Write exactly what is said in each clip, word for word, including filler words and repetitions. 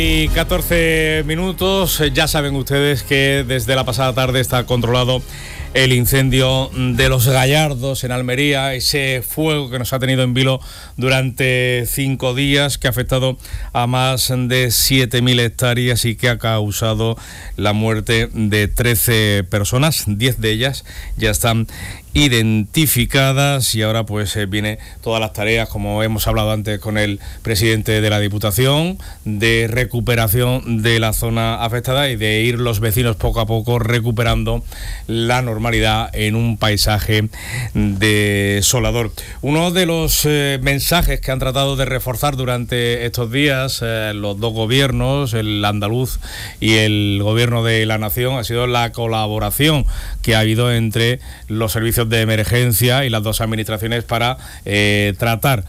Y catorce minutos, ya saben ustedes que desde la pasada tarde está controlado el incendio de Los Gallardos en Almería, ese fuego que nos ha tenido en vilo durante cinco días, que ha afectado a más de siete mil hectáreas y que ha causado la muerte de trece personas, diez de ellas ya están identificadas y ahora pues eh, viene todas las tareas, como hemos hablado antes con el presidente de la Diputación, de recuperación de la zona afectada y de ir los vecinos poco a poco recuperando la normalidad en un paisaje desolador. Uno de los eh, mensajes que han tratado de reforzar durante estos días eh, los dos gobiernos, el andaluz y el gobierno de la nación, ha sido la colaboración que ha habido entre los servicios de emergencia y las dos administraciones para eh, tratar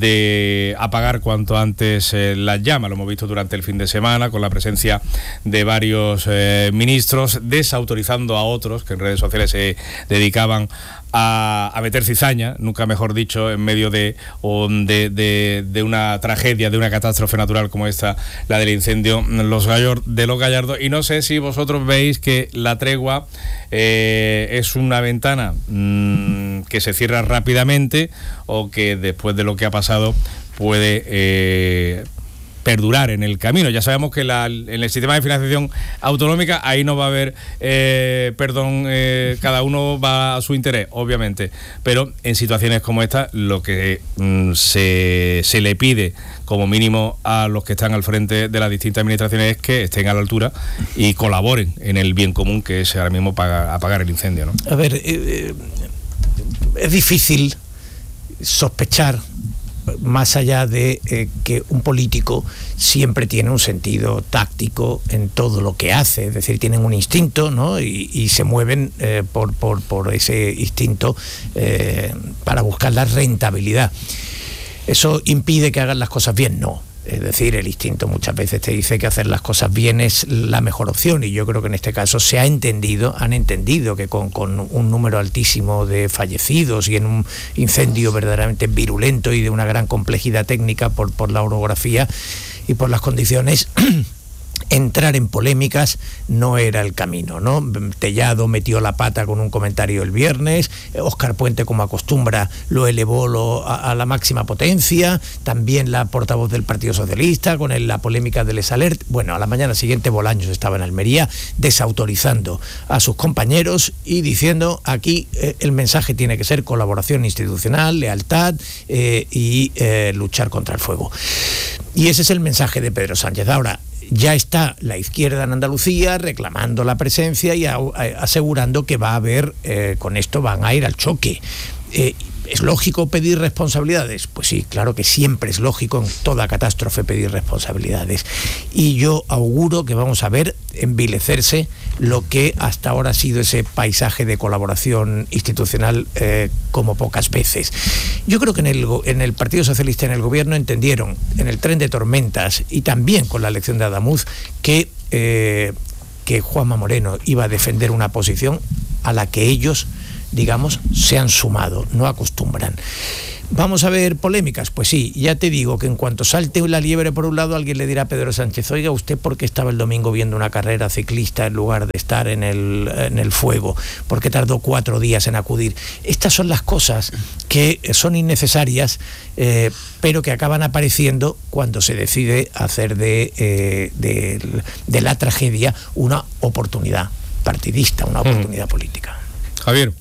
de apagar cuanto antes eh, las llamas. Lo hemos visto durante el fin de semana con la presencia de varios eh, ministros, desautorizando a otros que en redes sociales se dedicaban a, a meter cizaña, nunca mejor dicho, en medio de, de, de, de una tragedia, de una catástrofe natural como esta, la del incendio los Gallor, de Los Gallardos. Y no sé si vosotros veis que la tregua eh, es una ventana mmm, que se cierra rápidamente o que después de lo que ha pasado puede eh, perdurar en el camino. Ya sabemos que la, en el sistema de financiación autonómica ahí no va a haber eh, perdón, eh, cada uno va a su interés, obviamente, pero en situaciones como esta lo que mm, se, se le pide como mínimo a los que están al frente de las distintas administraciones es que estén a la altura y colaboren en el bien común, que es ahora mismo pagar, apagar el incendio, ¿no? A ver, eh, es difícil sospechar, más allá de eh, que un político siempre tiene un sentido táctico en todo lo que hace, es decir, tienen un instinto, ¿no? y, y se mueven eh, por, por, por ese instinto eh, para buscar la rentabilidad. ¿Eso impide que hagan las cosas bien? No. Es decir, el instinto muchas veces te dice que hacer las cosas bien es la mejor opción, y yo creo que en este caso se ha entendido, han entendido que con, con un número altísimo de fallecidos y en un incendio verdaderamente virulento y de una gran complejidad técnica por, por la orografía y por las condiciones, entrar en polémicas no era el camino, ¿no? Tellado metió la pata con un comentario el viernes, Óscar Puente, como acostumbra, lo elevó lo, a, a la máxima potencia, también la portavoz del Partido Socialista con el, la polémica del Esalert. Bueno, a la mañana siguiente Bolaños estaba en Almería desautorizando a sus compañeros y diciendo aquí eh, el mensaje tiene que ser colaboración institucional, lealtad eh, y eh, luchar contra el fuego. Y ese es el mensaje de Pedro Sánchez. Ahora, ya está la izquierda en Andalucía reclamando la presencia y a, a, asegurando que va a haber, eh, con esto van a ir al choque. Eh, ¿Es lógico pedir responsabilidades? Pues sí, claro que siempre es lógico en toda catástrofe pedir responsabilidades. Y yo auguro que vamos a ver envilecerse lo que hasta ahora ha sido ese paisaje de colaboración institucional eh, como pocas veces. Yo creo que en el, en el Partido Socialista y en el Gobierno entendieron, en el tren de tormentas y también con la elección de Adamuz, que, eh, que Juanma Moreno iba a defender una posición a la que ellos, digamos, se han sumado, no acostumbran. ¿Vamos a ver polémicas? Pues sí, ya te digo que en cuanto salte la liebre por un lado, alguien le dirá a Pedro Sánchez, oiga, ¿usted por qué estaba el domingo viendo una carrera ciclista en lugar de estar en el, en el fuego? ¿Por qué tardó cuatro días en acudir? Estas son las cosas que son innecesarias, eh, pero que acaban apareciendo cuando se decide hacer de, eh, de, de la tragedia una oportunidad partidista, una oportunidad mm. política. Javier.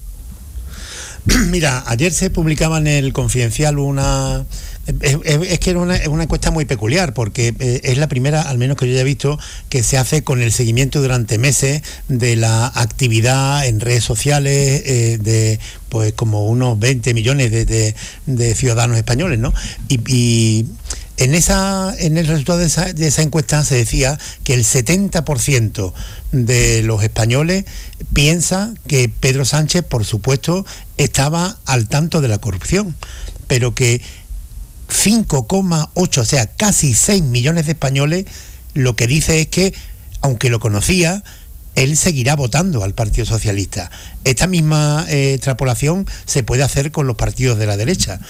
Mira, ayer se publicaba en el Confidencial una... Es, es que era una, una encuesta muy peculiar, porque es la primera, al menos que yo haya visto, que se hace con el seguimiento durante meses de la actividad en redes sociales eh, de pues como unos veinte millones de, de, de ciudadanos españoles, ¿no? Y, y en esa en el resultado de esa, de esa encuesta se decía que el setenta por ciento de los españoles piensa que Pedro Sánchez, por supuesto, estaba al tanto de la corrupción, pero que cinco coma ocho, o sea, casi seis millones de españoles, lo que dice es que, aunque lo conocía, él seguirá votando al Partido Socialista. Esta misma eh, extrapolación se puede hacer con los partidos de la derecha.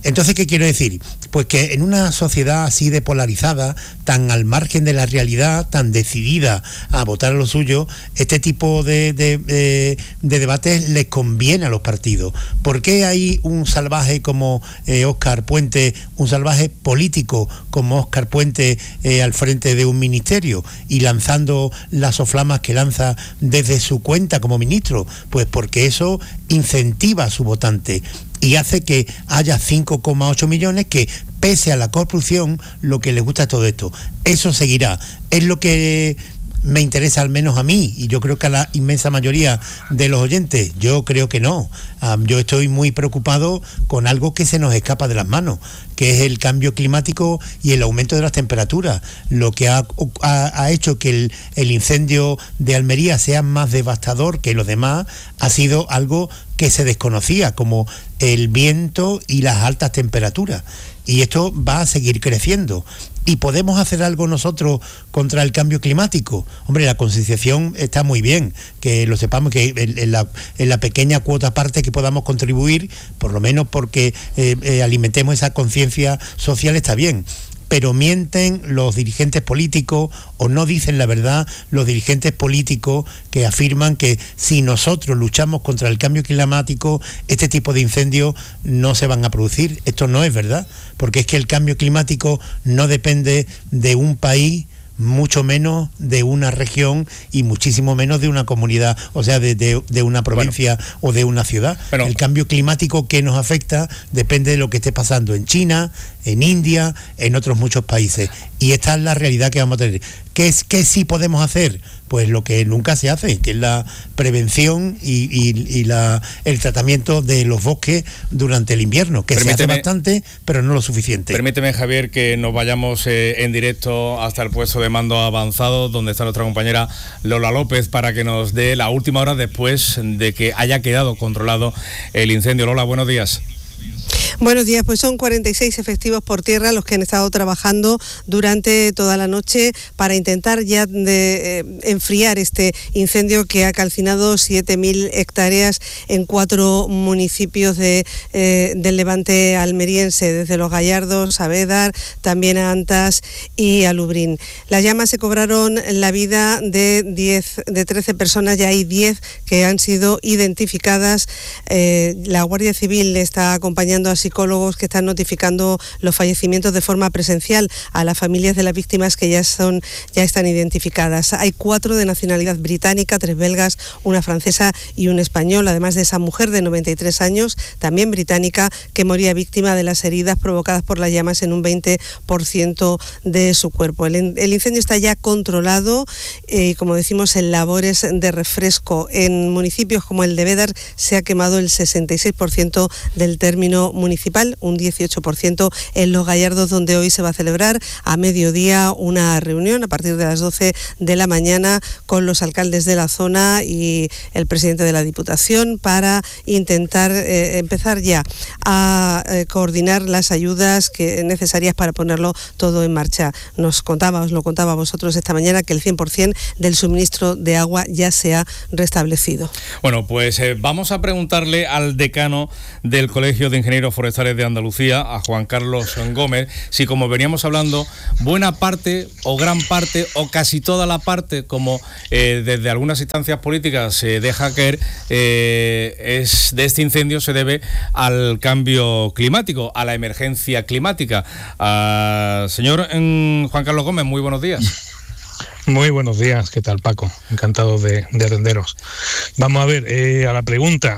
Entonces, ¿qué quiero decir? Pues que en una sociedad así de polarizada, tan al margen de la realidad, tan decidida a votar a lo suyo, este tipo de, de, de, de debates les conviene a los partidos. ¿Por qué hay un salvaje como eh, Óscar Puente, un salvaje político como Óscar Puente eh, al frente de un ministerio y lanzando las soflamas que lanza desde su cuenta como ministro? Pues porque eso incentiva a su votante y hace que haya cinco coma ocho millones que, pese a la corrupción, lo que les gusta es todo esto. Eso seguirá. Es lo que me interesa, al menos a mí, y yo creo que a la inmensa mayoría de los oyentes. Yo creo que no. Um, yo estoy muy preocupado con algo que se nos escapa de las manos, que es el cambio climático y el aumento de las temperaturas. Lo que ha, ha, ha hecho que el, el incendio de Almería sea más devastador que los demás ha sido algo que se desconocía, como el viento y las altas temperaturas. Y esto va a seguir creciendo. ¿Y podemos hacer algo nosotros contra el cambio climático? Hombre, la concienciación está muy bien, que lo sepamos, que en, en, la, en la pequeña cuota parte que podamos contribuir, por lo menos porque eh, eh, alimentemos esa conciencia social, está bien. Pero mienten los dirigentes políticos o no dicen la verdad los dirigentes políticos que afirman que si nosotros luchamos contra el cambio climático, este tipo de incendios no se van a producir. Esto no es verdad, porque es que el cambio climático no depende de un país, mucho menos de una región y muchísimo menos de una comunidad, o sea, de, de, de una provincia bueno, o de una ciudad. Pero el cambio climático que nos afecta depende de lo que esté pasando en China, en India, en otros muchos países. Y esta es la realidad que vamos a tener. ¿Qué, es, qué sí podemos hacer? Pues lo que nunca se hace, que es la prevención y, y, y la, el tratamiento de los bosques durante el invierno, que permíteme, se hace bastante, pero no lo suficiente. Permíteme, Javier, que nos vayamos eh, en directo hasta el puesto de mando avanzado, donde está nuestra compañera Lola López, para que nos dé la última hora después de que haya quedado controlado el incendio. Lola, buenos días. Buenos días, pues son cuarenta y seis efectivos por tierra los que han estado trabajando durante toda la noche para intentar ya de, eh, enfriar este incendio que ha calcinado siete mil hectáreas en cuatro municipios de, eh, del Levante almeriense, desde Los Gallardos a Bédar, también a Antas y a Lubrín. Las llamas se cobraron la vida de, diez, de trece personas, ya hay diez que han sido identificadas. Eh, la Guardia Civil está acompañando a psicólogos que están notificando los fallecimientos de forma presencial a las familias de las víctimas que ya son ya están identificadas. Hay cuatro de nacionalidad británica, tres belgas, una francesa y un español, además de esa mujer de noventa y tres años, también británica, que moría víctima de las heridas provocadas por las llamas en un veinte por ciento de su cuerpo. El, el incendio está ya controlado y, eh, como decimos, en labores de refresco. En municipios como el de Bédar se ha quemado el sesenta y seis por ciento del término municipal, un dieciocho por ciento en Los Gallardos, donde hoy se va a celebrar a mediodía una reunión a partir de las doce de la mañana con los alcaldes de la zona y el presidente de la Diputación para intentar eh, empezar ya a eh, coordinar las ayudas que necesarias para ponerlo todo en marcha. Nos contaba, os lo contaba a vosotros esta mañana, que el cien por ciento del suministro de agua ya se ha restablecido. Bueno, pues eh, vamos a preguntarle al decano del Colegio de Ingenieros Forestales de Andalucía, a Juan Carlos Gómez, si, como veníamos hablando, buena parte o gran parte o casi toda la parte, como eh, desde algunas instancias políticas se deja caer, eh, es de este incendio se debe al cambio climático, a la emergencia climática. Uh, señor eh, Juan Carlos Gómez, muy buenos días. Muy buenos días, ¿qué tal, Paco? Encantado de, de atenderos. Vamos a ver, eh, a la pregunta,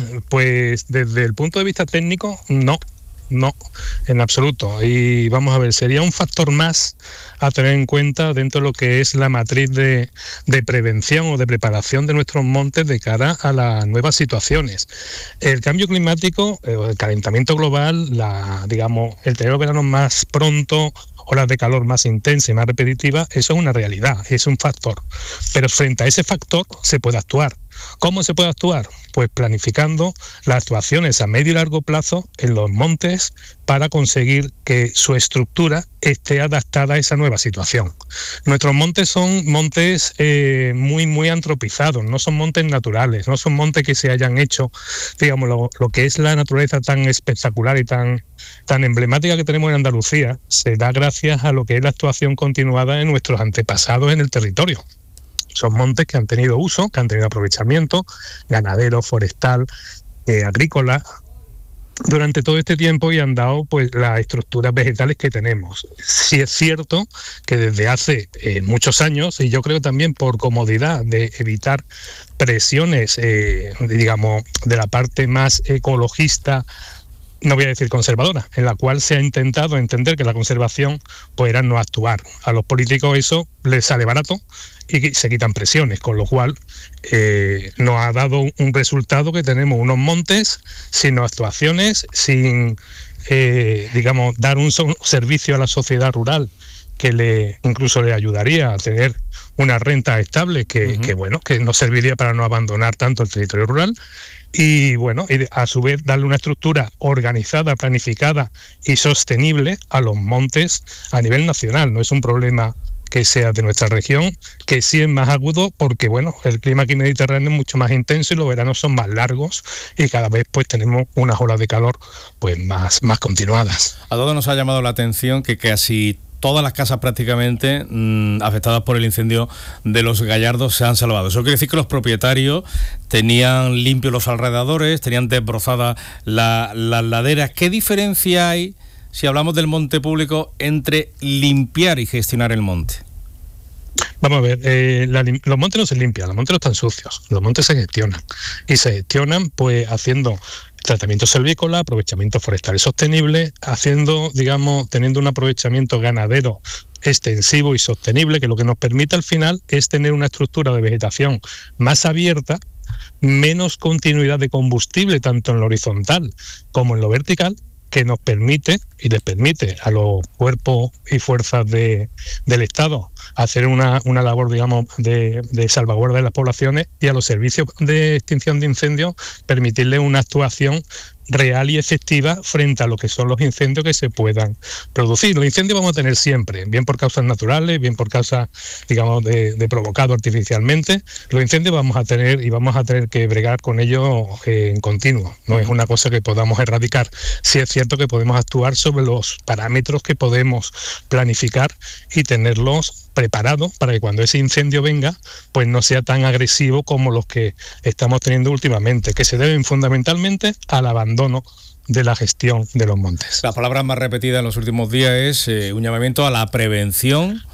pues desde el punto de vista técnico, no, no, en absoluto. Y vamos a ver, sería un factor más a tener en cuenta dentro de lo que es la matriz de, de prevención o de preparación de nuestros montes de cara a las nuevas situaciones. El cambio climático, el calentamiento global, la, digamos, el tener los veranos más pronto, horas de calor más intensas y más repetitivas, eso es una realidad, es un factor. Pero frente a ese factor se puede actuar. ¿Cómo se puede actuar? Pues planificando las actuaciones a medio y largo plazo en los montes para conseguir que su estructura esté adaptada a esa nueva situación. Nuestros montes son montes eh, muy, muy antropizados, no son montes naturales, no son montes que se hayan hecho, digamos, lo, lo que es la naturaleza tan espectacular y tan, tan emblemática que tenemos en Andalucía, se da gracias a lo que es la actuación continuada de nuestros antepasados en el territorio. Son montes que han tenido uso, que han tenido aprovechamiento ganadero, forestal, eh, agrícola, durante todo este tiempo y han dado pues las estructuras vegetales que tenemos. Sí es cierto que desde hace eh, muchos años, y yo creo también por comodidad de evitar presiones, eh, digamos, de la parte más ecologista, no voy a decir conservadora, en la cual se ha intentado entender que la conservación pues era no actuar. A los políticos eso les sale barato y se quitan presiones, con lo cual eh, nos ha dado un resultado que tenemos unos montes sin actuaciones, sin, eh, digamos, dar un so- servicio a la sociedad rural que le incluso le ayudaría a tener una renta estable que, uh-huh. que bueno, que nos serviría para no abandonar tanto el territorio rural. Y bueno, y a su vez darle una estructura organizada, planificada y sostenible a los montes a nivel nacional. No es un problema que sea de nuestra región, que sí es más agudo porque bueno, el clima aquí mediterráneo es mucho más intenso y los veranos son más largos y cada vez pues tenemos unas olas de calor pues más, más continuadas. A todos nos ha llamado la atención que casi todas las casas prácticamente mmm, afectadas por el incendio de los Gallardos se han salvado. Eso quiere decir que los propietarios tenían limpios los alrededores, tenían desbrozadas la, las laderas. ¿Qué diferencia hay, si hablamos del monte público, entre limpiar y gestionar el monte? Vamos a ver, eh, la, los montes no se limpian, los montes no están sucios, los montes se gestionan. Y se gestionan pues haciendo tratamiento silvícola, aprovechamiento forestal sostenible, haciendo, digamos, teniendo un aprovechamiento ganadero extensivo y sostenible, que lo que nos permite al final es tener una estructura de vegetación más abierta, menos continuidad de combustible, tanto en lo horizontal como en lo vertical, que nos permite y les permite a los cuerpos y fuerzas de, del Estado hacer una, una labor, digamos, de, de salvaguarda de las poblaciones y a los servicios de extinción de incendios permitirles una actuación real y efectiva frente a lo que son los incendios que se puedan producir. Los incendios vamos a tener siempre, bien por causas naturales, bien por causas, digamos, de, de provocado artificialmente. Los incendios vamos a tener y vamos a tener que bregar con ellos eh, en continuo. No es una cosa que podamos erradicar. Sí es cierto que podemos actuar sobre los parámetros que podemos planificar y tenerlos preparados para que cuando ese incendio venga, pues no sea tan agresivo como los que estamos teniendo últimamente, que se deben fundamentalmente al abandono de la gestión de los montes. La palabra más repetida en los últimos días es eh, un llamamiento a la prevención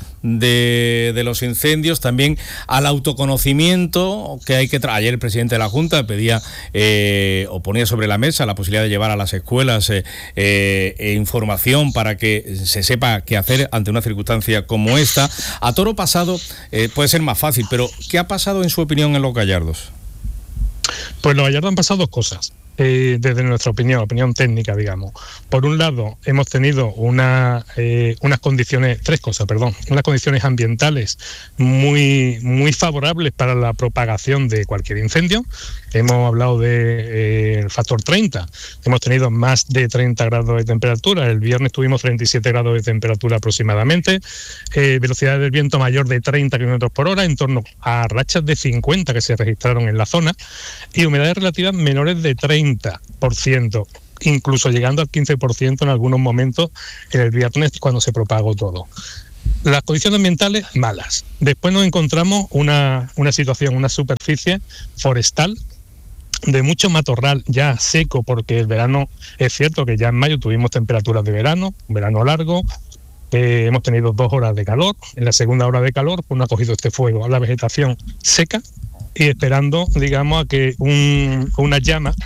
de, de los incendios, también al autoconocimiento que hay que traer. Ayer el presidente de la Junta pedía eh, o ponía sobre la mesa la posibilidad de llevar a las escuelas eh, eh, información para que se sepa qué hacer ante una circunstancia como esta. A toro pasado eh, puede ser más fácil, pero ¿qué ha pasado en su opinión en los Gallardos? Pues los Gallardos han pasado dos cosas. Eh, desde nuestra opinión, opinión técnica, digamos. Por un lado, hemos tenido una, eh, unas condiciones, tres cosas, perdón, unas condiciones ambientales muy, muy favorables para la propagación de cualquier incendio. Hemos hablado del de, eh, factor treinta, hemos tenido más de treinta grados de temperatura, el viernes tuvimos treinta y siete grados de temperatura aproximadamente, eh, velocidad del viento mayor de treinta kilómetros por hora, en torno a rachas de cincuenta que se registraron en la zona, y humedades relativas menores de treinta por ciento, incluso llegando al quince por ciento en algunos momentos en el viernes cuando se propagó todo. Las condiciones ambientales malas. Después nos encontramos una, una situación, una superficie forestal de mucho matorral ya seco, porque el verano, es cierto que ya en mayo tuvimos temperaturas de verano, un verano largo, eh, hemos tenido dos horas de calor. En la segunda hora de calor pues no ha cogido este fuego a la vegetación seca y esperando, digamos, a que un, una llama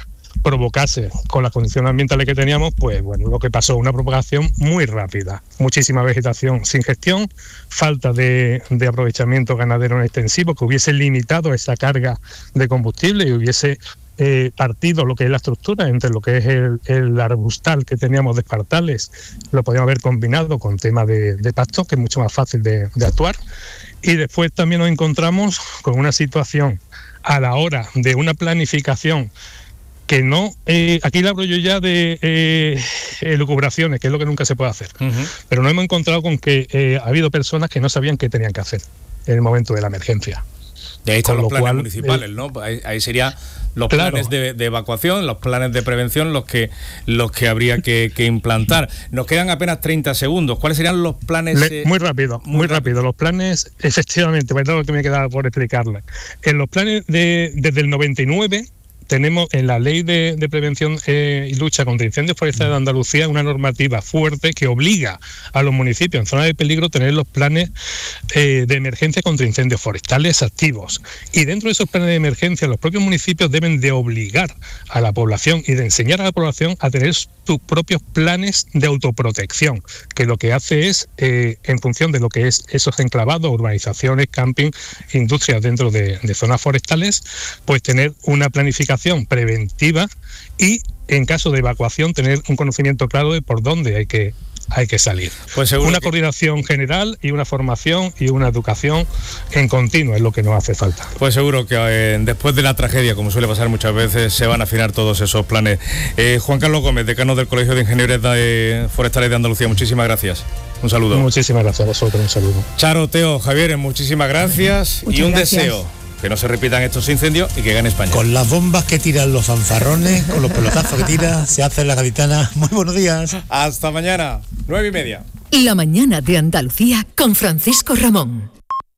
provocase, con las condiciones ambientales que teníamos, pues bueno, lo que pasó, una propagación muy rápida, muchísima vegetación sin gestión, falta de, de aprovechamiento ganadero en extensivo que hubiese limitado esa carga de combustible y hubiese eh, partido lo que es la estructura entre lo que es el, el arbustal que teníamos de espartales, lo podíamos haber combinado con tema de, de pasto, que es mucho más fácil de, de actuar. Y después también nos encontramos con una situación a la hora de una planificación que no, eh, aquí le hablo yo ya de eh, elucubraciones, que es lo que nunca se puede hacer, uh-huh. pero nos hemos encontrado con que eh, ha habido personas que no sabían qué tenían que hacer en el momento de la emergencia. Y ahí están los planes cual, municipales, eh, ¿no? Ahí, ahí serían los claro. planes de, de evacuación, los planes de prevención, los que los que habría que, que implantar. Nos quedan apenas treinta segundos. ¿Cuáles serían los planes? Le, eh, muy rápido, muy, muy rápido. rápido. Los planes, efectivamente, es lo que me queda por explicarle. En los planes de desde el noventa y nueve tenemos en la Ley de, de Prevención eh, y Lucha contra Incendios Forestales de Andalucía una normativa fuerte que obliga a los municipios en zona de peligro a tener los planes eh, de emergencia contra incendios forestales activos. Y dentro de esos planes de emergencia, los propios municipios deben de obligar a la población y de enseñar a la población a tener sus propios planes de autoprotección, que lo que hace es, eh, en función de lo que es esos enclavados, urbanizaciones, camping, industrias dentro de, de zonas forestales, pues tener una planificación preventiva y en caso de evacuación tener un conocimiento claro de por dónde hay que hay que salir. Pues una que... coordinación general y una formación y una educación en continuo es lo que nos hace falta. Pues seguro que eh, después de la tragedia, como suele pasar muchas veces, se van a afinar todos esos planes. Eh, Juan Carlos Gómez, decano del Colegio de Ingenieros de Forestales de Andalucía, muchísimas gracias. Un saludo. Muchísimas gracias a vosotros, un saludo. Charo, Teo, Javier, muchísimas gracias. Muchas y un gracias. deseo. Que no se repitan estos incendios y que gane España. Con las bombas que tiran los fanfarrones, con los pelotazos que tira, se hace la gaditana. Muy buenos días. Hasta mañana, nueve y media. La mañana de Andalucía con Francisco Ramón.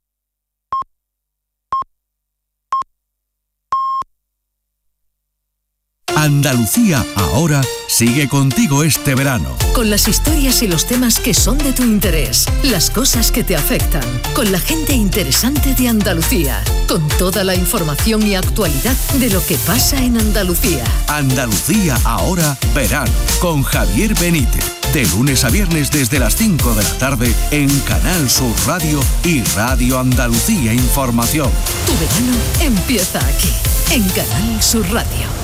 Andalucía ahora sigue contigo este verano. Con las historias y los temas que son de tu interés, las cosas que te afectan, con la gente interesante de Andalucía, con toda la información y actualidad de lo que pasa en Andalucía. Andalucía ahora verano, con Javier Benítez. De lunes a viernes desde las cinco de la tarde en Canal Sur Radio y Radio Andalucía Información. Tu verano empieza aquí, en Canal Sur Radio.